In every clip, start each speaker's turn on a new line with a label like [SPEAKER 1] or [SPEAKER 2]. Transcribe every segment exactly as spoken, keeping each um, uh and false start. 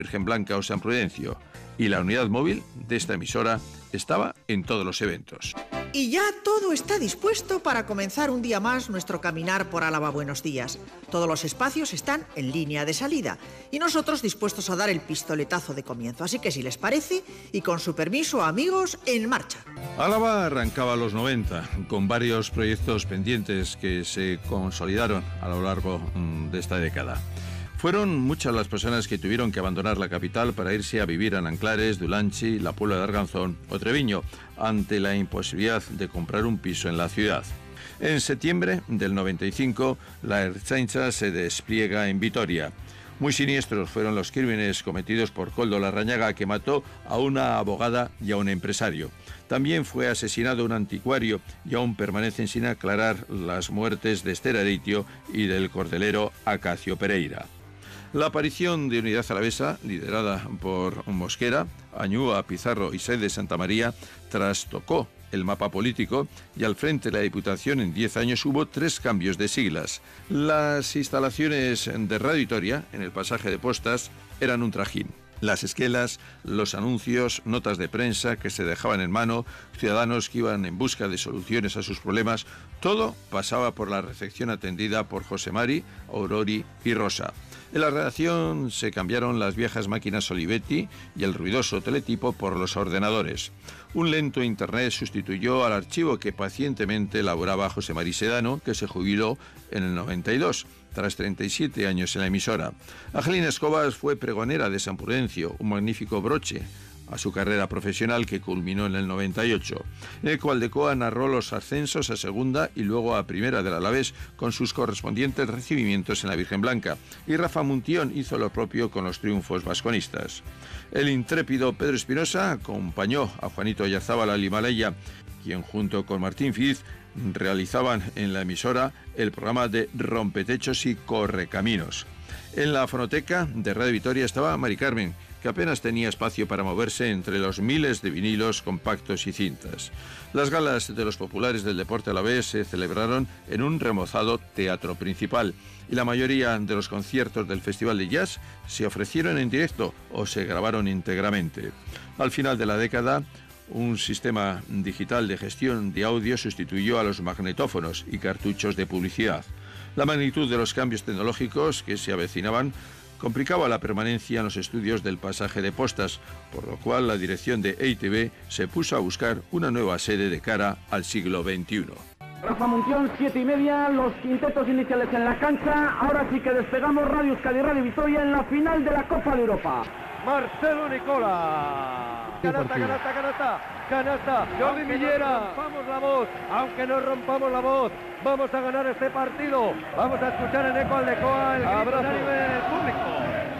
[SPEAKER 1] Virgen Blanca o San Prudencio, y la unidad móvil de esta emisora estaba en todos los eventos.
[SPEAKER 2] Y ya todo está dispuesto para comenzar un día más nuestro caminar por Álava Buenos Días. Todos los espacios están en línea de salida y nosotros dispuestos a dar el pistoletazo de comienzo. Así que si les parece, y con su permiso, amigos, en marcha.
[SPEAKER 1] Álava arrancaba a los noventa, con varios proyectos pendientes que se consolidaron a lo largo de esta década. Fueron muchas las personas que tuvieron que abandonar la capital para irse a vivir a Nanclares, Dulantzi, la Puebla de Arganzón o Treviño, ante la imposibilidad de comprar un piso en la ciudad. En septiembre del noventa y cinco, la Ertzaintza se despliega en Vitoria. Muy siniestros fueron los crímenes cometidos por Koldo Larrañaga, que mató a una abogada y a un empresario. También fue asesinado un anticuario y aún permanecen sin aclarar las muertes de Esther Areitio y del cordelero Acacio Pereira. La aparición de Unidad Alavesa, liderada por Mosquera, Añúa, Pizarro y Saez de Santa María, trastocó el mapa político y al frente de la Diputación en diez años hubo tres cambios de siglas. Las instalaciones de Radio Vitoria, en el pasaje de Postas, eran un trajín. Las esquelas, los anuncios, notas de prensa que se dejaban en mano, ciudadanos que iban en busca de soluciones a sus problemas, todo pasaba por la recepción atendida por José Mari, Aurori y Rosa. En la redacción se cambiaron las viejas máquinas Olivetti y el ruidoso teletipo por los ordenadores. Un lento internet sustituyó al archivo que pacientemente elaboraba José Mari Sedano, que se jubiló en el noventa y dos, tras treinta y siete años en la emisora. Angelina Escobas fue pregonera de San Prudencio, un magnífico broche a su carrera profesional que culminó en el noventa y ocho. En el cual Decoa narró los ascensos a segunda y luego a primera del Alavés con sus correspondientes recibimientos en la Virgen Blanca, y Rafa Muntión hizo lo propio con los triunfos vasconistas. El intrépido Pedro Espinosa acompañó a Juanito Oyarzábal al Himalaya, quien junto con Martín Fiz realizaban en la emisora el programa de Rompetechos y Correcaminos. En la fonoteca de Radio Vitoria estaba Mari Carmen, que apenas tenía espacio para moverse entre los miles de vinilos, compactos y cintas. Las galas de los populares del deporte alavés se celebraron en un remozado teatro principal y la mayoría de los conciertos del Festival de Jazz se ofrecieron en directo o se grabaron íntegramente. Al final de la década, un sistema digital de gestión de audio sustituyó a los magnetófonos y cartuchos de publicidad. La magnitud de los cambios tecnológicos que se avecinaban complicaba la permanencia en los estudios del pasaje de Postas, por lo cual la dirección de E I T V se puso a buscar una nueva sede de cara al siglo veintiuno.
[SPEAKER 3] Rafa Muntión, siete y media, los quintetos iniciales en la cancha. Ahora sí que despegamos Radio Euskadi y Radio Vitoria en la final de la Copa de Europa.
[SPEAKER 4] Marcelo Nicola. Canasta, canasta, canasta, canasta. Jordi Millera. Rompamos la voz, aunque no rompamos la voz, vamos a ganar este partido. Vamos a escuchar en eco al Decoa el grito unánime del público.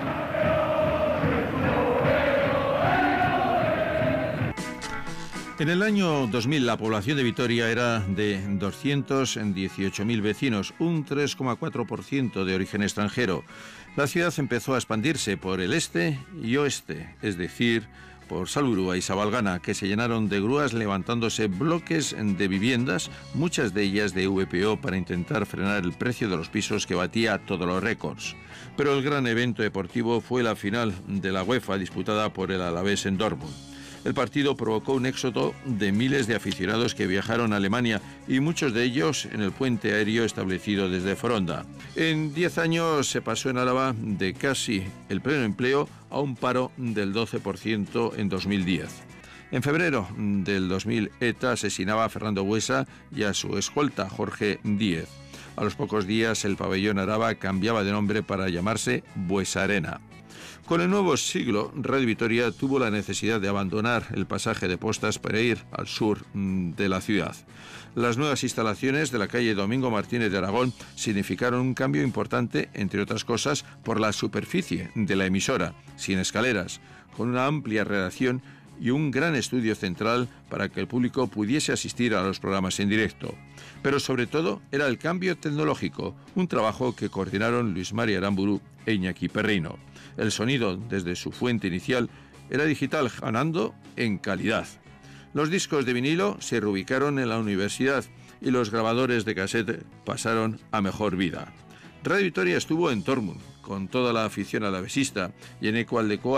[SPEAKER 1] En el año dos mil la población de Vitoria era de doscientos dieciocho mil vecinos, un tres coma cuatro por ciento de origen extranjero. La ciudad empezó a expandirse por el este y oeste, es decir, por Salburua y Sabalgana, que se llenaron de grúas levantándose bloques de viviendas, muchas de ellas de V P O, para intentar frenar el precio de los pisos que batía todos los récords. Pero el gran evento deportivo fue la final de la UEFA disputada por el Alavés en Dortmund. El partido provocó un éxodo de miles de aficionados que viajaron a Alemania y muchos de ellos en el puente aéreo establecido desde Foronda. En diez años se pasó en Álava de casi el pleno empleo a un paro del doce por ciento en dos mil diez. En febrero del dos mil, ETA asesinaba a Fernando Buesa y a su escolta Jorge Díez. A los pocos días el pabellón Araba cambiaba de nombre para llamarse Buesa Arena. Con el nuevo siglo, Radio Vitoria tuvo la necesidad de abandonar el pasaje de Postas para ir al sur de la ciudad. Las nuevas instalaciones de la calle Domingo Martínez de Aragón significaron un cambio importante, entre otras cosas, por la superficie de la emisora, sin escaleras, con una amplia redacción y un gran estudio central para que el público pudiese asistir a los programas en directo. Pero sobre todo era el cambio tecnológico, un trabajo que coordinaron Luis Mari Aramburu e Iñaki Perrino. El sonido, desde su fuente inicial, era digital, ganando en calidad. Los discos de vinilo se reubicaron en la universidad y los grabadores de cassette pasaron a mejor vida. Radio Vitoria estuvo en Dortmund, con toda la afición alavesista, y en Eco Aldecoa